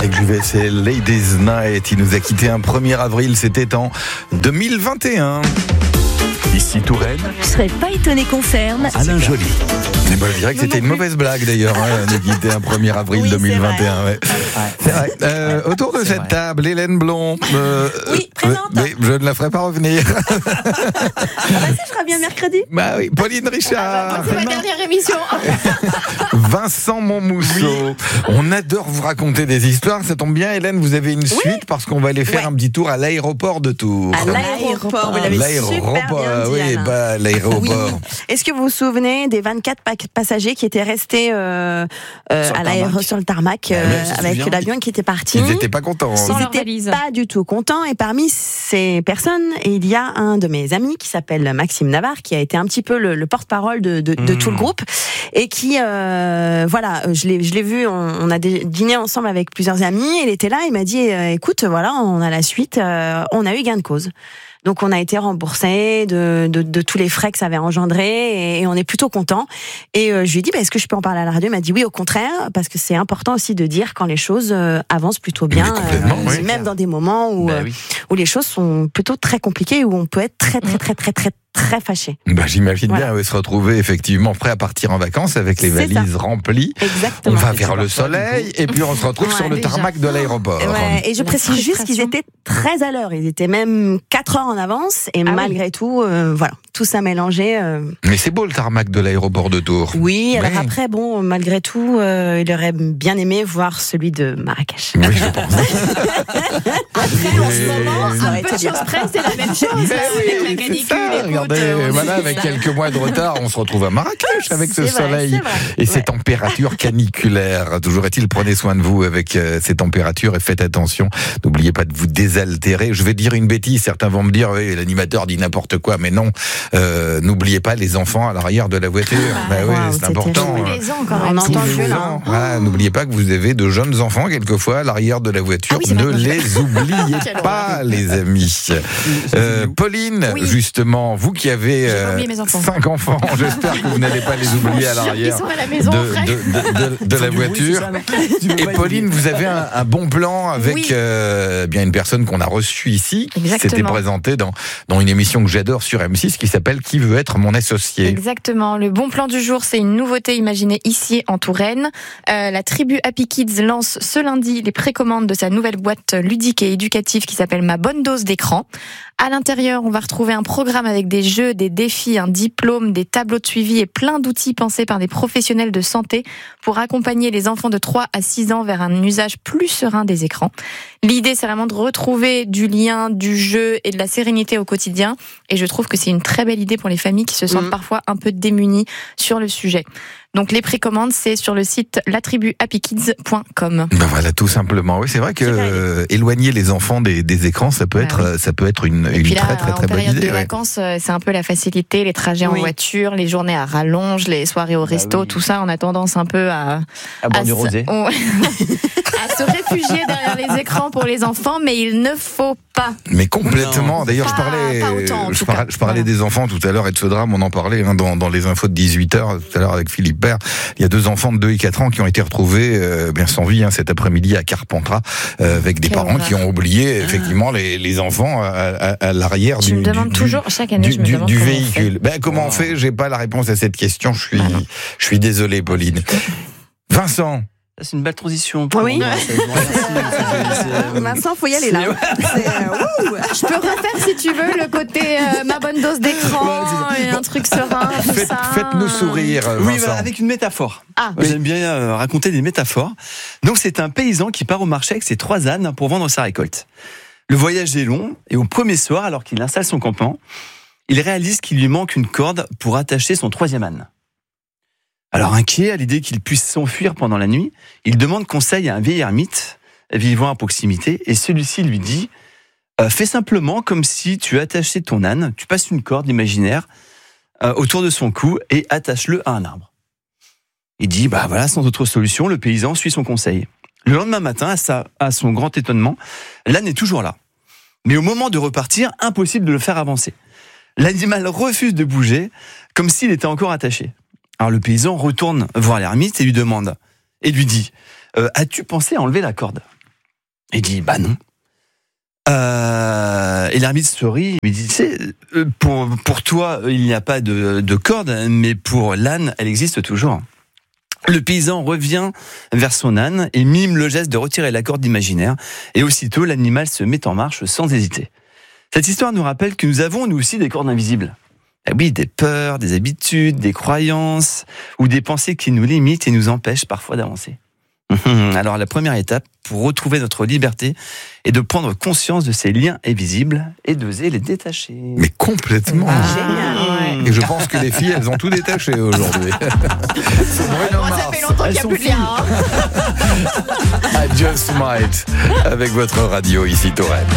Patrick Juvet, c'est Ladies Night. Il nous a quitté un 1er avril, c'était en 2021. Ici Touraine. Je serais pas étonné qu'on ferme. Alain Joly. Mais moi, je dirais que c'était une mauvaise blague d'ailleurs, de quitter un 1er avril 2021. Ouais. C'est vrai. Autour de cette table, Hélène Blond. Oui, présente. Oui, je ne la ferai pas revenir. Ça sera bien mercredi. Bah oui, Pauline Richard. C'est ma dernière émission. Vincent Monmousseau. On adore vous raconter des histoires. Ça tombe bien, Hélène, vous avez une suite parce qu'on va aller faire un petit tour à l'aéroport de Tours. À l'aéroport, vous l'avez super bien dit, oui, Alain. l'aéroport. Oui. Est-ce que vous vous souvenez des 24 passagers qui étaient restés sur le tarmac avec l'avion qui était parti? Ils n'étaient pas contents. Ils n'étaient pas du tout contents. Et parmi ces personnes, il y a un de mes amis qui s'appelle Maxime Navarre, qui a été un petit peu le porte-parole de tout le groupe et qui, je l'ai vu. On a dîné ensemble avec plusieurs amis. Il était là. Il m'a dit, écoute, voilà, on a la suite. On a eu gain de cause. Donc on a été remboursé de tous les frais que ça avait engendré et on est plutôt content. Et je lui ai dit est-ce que je peux en parler à la radio? Il m'a dit oui, au contraire, parce que c'est important aussi de dire quand les choses avancent plutôt bien, même dans des moments où les choses sont plutôt très compliquées, où on peut être très fâché. J'imagine bien se retrouver effectivement prêt à partir en vacances avec les valises remplies. Exactement. On va vers le soleil et puis on se retrouve sur le tarmac de l'aéroport. Et je précise juste qu'ils étaient très à l'heure. Ils étaient même 4 heures en avance et malgré tout, tout ça mélangé. Mais c'est beau le tarmac de l'aéroport de Tours. Oui, alors après, malgré tout, il aurait bien aimé voir celui de Marrakech. Oui, je pense. Après, en ce moment, un petit express, c'est la même chose avec la canicule. Avec quelques mois de retard, on se retrouve à Marrakech avec ce soleil et ces températures caniculaires. Toujours est-il, prenez soin de vous avec ces températures et faites attention. N'oubliez pas de vous désaltérer. Je vais dire une bêtise, certains vont me dire l'animateur dit n'importe quoi, mais non. N'oubliez pas les enfants à l'arrière de la voiture. C'est important. Tous les ans, quand même. On entend que n'oubliez pas que vous avez de jeunes enfants quelquefois à l'arrière de la voiture. Ne les oubliez pas, les amis. Pauline, justement, vous qui avez 5 enfants, j'espère que vous n'allez pas les oublier à l'arrière de la voiture. Et Pauline, vous avez un bon plan avec une personne qu'on a reçue ici, qui s'était présentée dans une émission que j'adore sur M6 qui s'appelle Qui veut être mon associé. Exactement. Le bon plan du jour, c'est une nouveauté imaginée ici en Touraine. La tribu Happy Kids lance ce lundi les précommandes de sa nouvelle boîte ludique et éducative qui s'appelle Ma bonne dose d'écran. À l'intérieur, on va retrouver un programme avec des jeux, des défis, un diplôme, des tableaux de suivi et plein d'outils pensés par des professionnels de santé pour accompagner les enfants de 3 à 6 ans vers un usage plus serein des écrans. L'idée, c'est vraiment de retrouver du lien, du jeu et de la sérénité au quotidien. Et je trouve que c'est une très belle idée pour les familles qui se sentent parfois un peu démunies sur le sujet. Donc les précommandes, c'est sur le site latribuhappykids.com. Voilà, tout simplement. Oui, c'est vrai que éloigner les enfants des écrans, ça peut être une très bonne idée. En période de vacances, c'est un peu la facilité, les trajets en voiture, les journées à rallonge, les soirées au resto, tout ça, on a tendance un peu à boire du rosé. À se réfugier derrière les écrans pour les enfants, mais il ne faut pas. Mais complètement. Non. D'ailleurs, je parlais des enfants tout à l'heure et de ce drame, on en parlait dans les infos de 18h tout à l'heure avec Philippe Bert. Il y a 2 enfants de 2 et 4 ans qui ont été retrouvés sans vie cet après-midi à Carpentras avec des parents qui ont oublié effectivement les enfants à l'arrière du véhicule. Comment on fait? J'ai pas la réponse à cette question. Je suis désolé, Pauline. Vincent. C'est une belle transition. Oui. Vincent, faut y aller là. Je peux refaire si tu veux le côté ma bonne dose d'écran et un truc serein. Faites-nous sourire. Vincent. Oui, avec une métaphore. J'aime bien raconter des métaphores. Donc c'est un paysan qui part au marché avec ses 3 ânes pour vendre sa récolte. Le voyage est long et au premier soir, alors qu'il installe son campement, il réalise qu'il lui manque une corde pour attacher son 3e âne. Alors inquiet à l'idée qu'il puisse s'enfuir pendant la nuit, il demande conseil à un vieil ermite vivant à proximité et celui-ci lui dit fais simplement comme si tu attachais ton âne, tu passes une corde imaginaire autour de son cou et attache-le à un arbre. Il dit sans autre solution, le paysan suit son conseil. Le lendemain matin, à son grand étonnement, l'âne est toujours là. Mais au moment de repartir, impossible de le faire avancer. L'animal refuse de bouger, comme s'il était encore attaché. Alors le paysan retourne voir l'ermite et lui dit « As-tu pensé à enlever la corde ?» Il dit, bah non. Et l'ermite sourit, il dit, tu sais, pour toi, il n'y a pas de corde, mais pour l'âne, elle existe toujours. Le paysan revient vers son âne et mime le geste de retirer la corde imaginaire. Et aussitôt, l'animal se met en marche sans hésiter. Cette histoire nous rappelle que nous avons, nous aussi, des cordes invisibles. Eh oui, des peurs, des habitudes, des croyances ou des pensées qui nous limitent et nous empêchent parfois d'avancer. Alors la première étape pour retrouver notre liberté est de prendre conscience de ces liens invisibles et d'oser les détacher. Mais complètement. Génial. Et je pense que les filles, elles ont tout détaché aujourd'hui. Ça fait longtemps qu'il n'y a plus de liens. I Just Might avec votre radio ici Touraine.